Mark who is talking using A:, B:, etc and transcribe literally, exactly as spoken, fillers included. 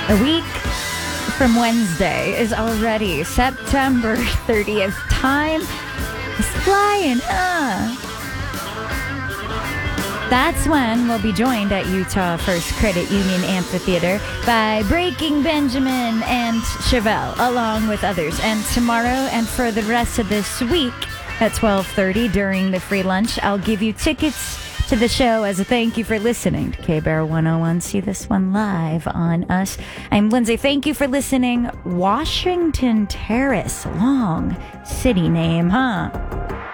A: A week from Wednesday is already September thirtieth. Time is flying, huh? That's when we'll be joined at Utah First Credit Union Amphitheater by Breaking Benjamin and Chevelle, along with others. And tomorrow and for the rest of this week at twelve thirty during the free lunch, I'll give you tickets to the show as a thank you for listening to K-Bear one oh one. See this one live on us. I'm Lindsay. Thank you for listening. Washington Terrace. Long city name, huh?